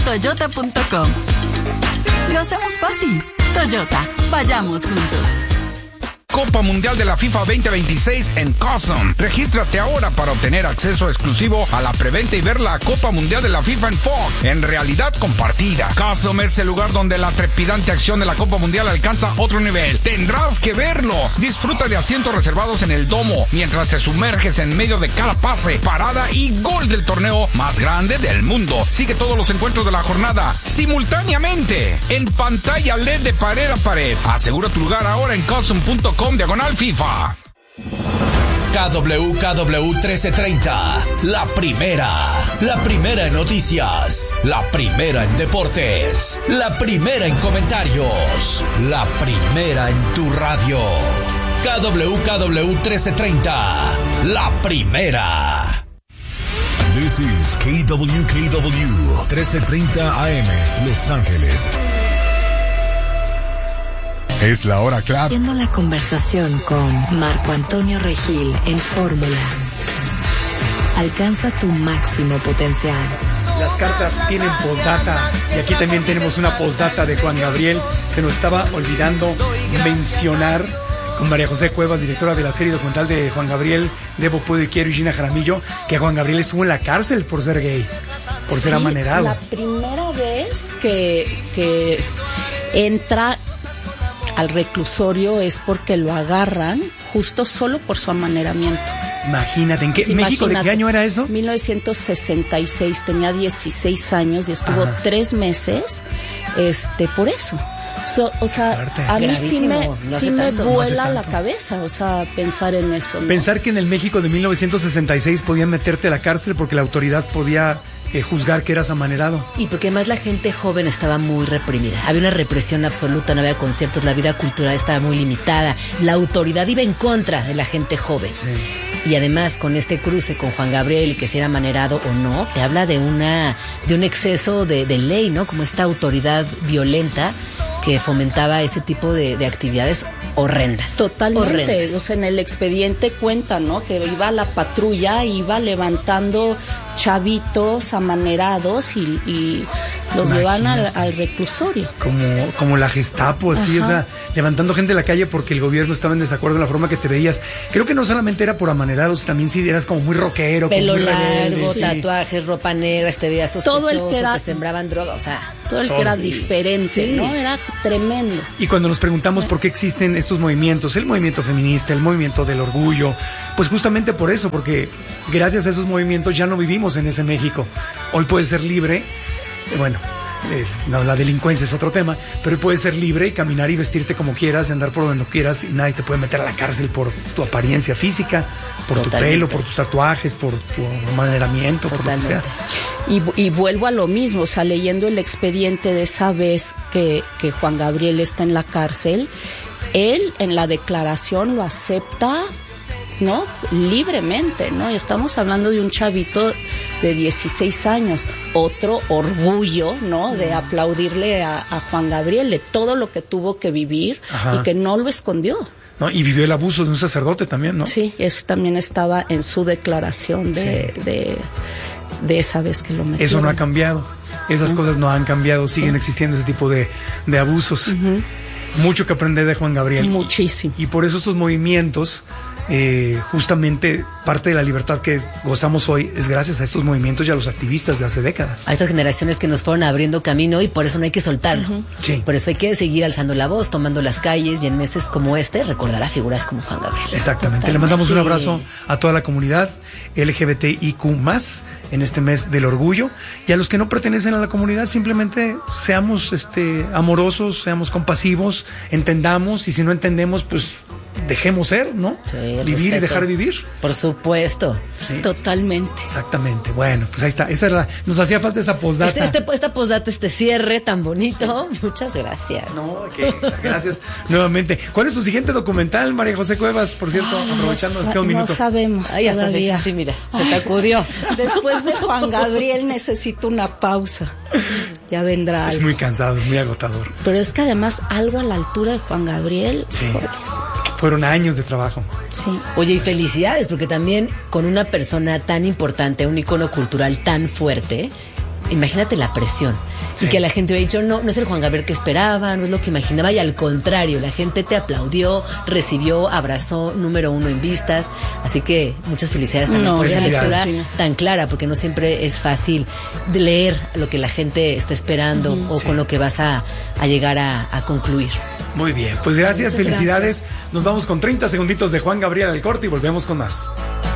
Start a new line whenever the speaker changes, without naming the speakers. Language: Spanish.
Toyota.com. Lo hacemos fácil. Toyota, vayamos juntos.
Copa Mundial de la FIFA 2026 en Custom. Regístrate ahora para obtener acceso exclusivo a la preventa y ver la Copa Mundial de la FIFA en Fox, en realidad compartida. Custom es el lugar donde la trepidante acción de la Copa Mundial alcanza otro nivel. Tendrás que verlo. Disfruta de asientos reservados en el domo, mientras te sumerges en medio de cada pase, parada y gol del torneo más grande del mundo. Sigue todos los encuentros de la jornada simultáneamente en pantalla LED de pared a pared. Asegura tu lugar ahora en Custom.com/FIFA.
KWKW 1330, la primera en noticias, la primera en deportes, la primera en comentarios, la primera en tu radio. KWKW 1330, la primera.
This is KWKW 1330 AM, Los Ángeles. Es la hora clave.
Viendo la conversación con Marco Antonio Regil en Fórmula. Alcanza tu máximo potencial.
Las cartas tienen postdata y aquí también tenemos una postdata de Juan Gabriel. Se nos estaba olvidando mencionar con María José Cuevas, directora de la serie documental de Juan Gabriel, Debo, Puedo y Quiero y Gina Jaramillo, que Juan Gabriel estuvo en la cárcel por ser gay, por ser amanerado.
La primera vez que entra al reclusorio es porque lo agarran justo solo por su amaneramiento.
Imagínate, ¿en qué México? ¿De qué año era eso?
1966, tenía 16 años y estuvo 3 meses por eso. O sea, fuerte. A mí
gravísimo.
sí me vuela la cabeza, o sea, pensar en eso, ¿no?
Pensar que en el México de 1966 podían meterte a la cárcel porque la autoridad podía juzgar que eras amanerado.
Y porque además la gente joven estaba muy reprimida. Había una represión absoluta, no había conciertos, la vida cultural estaba muy limitada. La autoridad iba en contra de la gente joven. Sí. Y además con este cruce con Juan Gabriel y que si era amanerado o no, te habla de un exceso de ley, ¿no? Como esta autoridad violenta que fomentaba ese tipo de actividades horrendas.
Totalmente.
Horrendas.
O sea, en el expediente cuenta, ¿no? Que iba la patrulla, iba levantando chavitos amanerados y los llevan al reclusorio.
Como la Gestapo, así, o sea, levantando gente de la calle porque el gobierno estaba en desacuerdo en la forma que te veías. Creo que no solamente era por amanerados, también sí eras como muy rockero.
Pelo
muy
largo,
sí.
Tatuajes, ropa negra, te veías sospechoso,
todo el que era,
te sembraban droga, o sea.
Todo el que era diferente, ¿no? Era tremendo.
Y cuando nos preguntamos por qué existen estos movimientos, el movimiento feminista, el movimiento del orgullo, pues justamente por eso, porque gracias a esos movimientos ya no vivimos en ese México. Hoy puedes ser libre, no, la delincuencia es otro tema, pero hoy puedes ser libre y caminar y vestirte como quieras y andar por donde quieras y nadie te puede meter a la cárcel por tu apariencia física, por tu pelo, por tus tatuajes, por tu amaneramiento, por lo que sea.
Y vuelvo a lo mismo, o sea, leyendo el expediente de esa vez que Juan Gabriel está en la cárcel, él en la declaración lo acepta, ¿no? Libremente, ¿no? Y estamos hablando de un chavito de 16 años, otro orgullo, ¿no? De aplaudirle a Juan Gabriel, de todo lo que tuvo que vivir y que no lo escondió.
¿No? Y vivió el abuso de un sacerdote también, ¿no?
Sí, eso también estaba en su declaración de esa vez que lo metieron.
Eso no ha cambiado, esas cosas no han cambiado, siguen existiendo ese tipo de abusos. Mucho que aprender de Juan Gabriel.
Muchísimo.
Y por eso estos movimientos, justamente parte de la libertad que gozamos hoy es gracias a estos movimientos y a los activistas de hace décadas.
A estas generaciones que nos fueron abriendo camino y por eso no hay que soltarlo.
Sí.
Por eso hay que seguir alzando la voz, tomando las calles y en meses como este recordar a figuras como Juan Gabriel.
Exactamente. Le mandamos un abrazo a toda la comunidad LGBTIQ+, en este mes del orgullo, y a los que no pertenecen a la comunidad simplemente seamos amorosos, seamos compasivos, entendamos, y si no entendemos, pues dejemos ser, ¿no?
Sí,
vivir
respeto.
Y dejar vivir.
Por supuesto.
Sí.
Totalmente.
Exactamente. Bueno, pues ahí está. Esa era nos hacía falta esa postdata.
Esta postdata, este cierre tan bonito. Sí. Muchas gracias.
No, gracias nuevamente. ¿Cuál es tu siguiente documental, María José Cuevas? Por cierto, aprovechando nos queda un minuto.
No sabemos.
Ay, todavía. Sí, mira, se sacudió.
Después de Juan Gabriel necesito una pausa. Ya vendrá algo.
Es muy cansado, es muy agotador.
Pero es que además algo a la altura de Juan Gabriel.
Sí. Fueron años de trabajo.
Sí.
Oye, y felicidades, porque también con una persona tan importante, un icono cultural tan fuerte, imagínate la presión.
Sí.
Y que la gente hubiera dicho, no es el Juan Gabriel que esperaba, no es lo que imaginaba, y al contrario, la gente te aplaudió, recibió, abrazó, número 1 en vistas. Así que muchas felicidades también por esa lectura tan clara, porque no siempre es fácil de leer lo que la gente está esperando o con lo que vas a llegar a concluir.
Muy bien, pues gracias,
Muchas
felicidades.
gracias.
Nos vamos con 30 segunditos de Juan Gabriel al corte y volvemos con más.